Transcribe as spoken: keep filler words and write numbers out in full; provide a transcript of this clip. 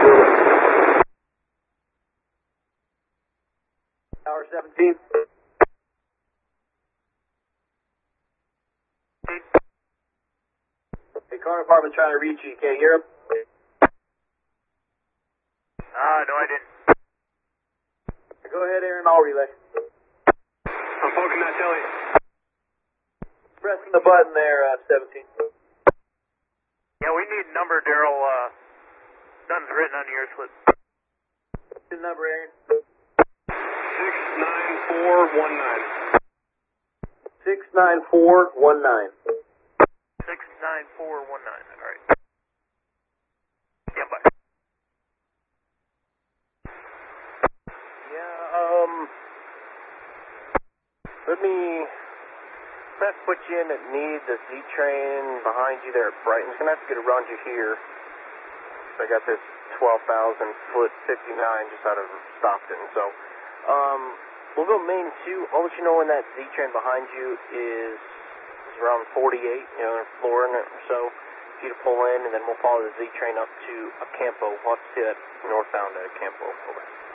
Tower seventeen. Hey, car department trying to reach you. You can't hear him? Ah, no, I didn't. Go ahead, Aaron. I'll relay. I'm poking that telly. Pressing the button there, uh, seventeen. Yeah, we need number, Daryl. Uh, nothing's written on your slip. What's the number, Aaron? six nine four one nine. six nine four one nine. six nine four one nine. All right. Yeah, bye. Yeah, um, let me, let's put you in at need, the Z train behind you there at Brighton. It's going to have to get around you here. So I got this twelve thousand foot fifty-nine just out of Stockton. So, um, we'll go main two. I'll let you know when that Z train behind you is, is around forty-eight, you know, floor in it or so. For you to pull in, and then we'll follow the Z train up to Acampo. We'll have to see that northbound at Acampo. Over.